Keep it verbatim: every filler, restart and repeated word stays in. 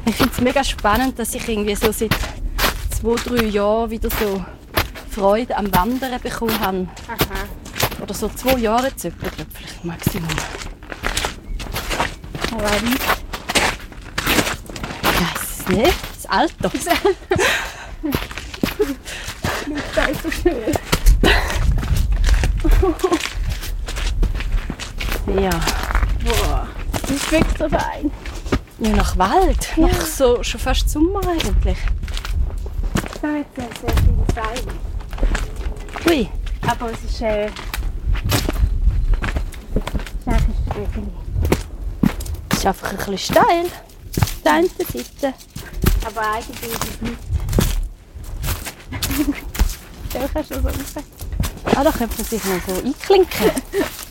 Ich finde es mega spannend, dass ich irgendwie so seit zwei, drei Jahren wieder so Freude am Wandern bekommen habe. Aha. Oder so zwei Jahre jetzt etwa, glaube ich, vielleicht Maximum. Aber wie? Ich weiss es nicht. Das Alter. Das ist so schön. Ja. Boah, das schmeckt so fein. Ja, nach Wald. Ja. Nach so, schon fast Sommer eigentlich. Da hat sehr, sehr viel Steine. Ui. Aber es ist, äh, es ist eigentlich ein Stückchen. Es ist einfach ein bisschen steil. Auf der einen Seite. Aber eigentlich ist es nicht. Da kannst du so raus. Ah, da könnte man sich noch so einklinken.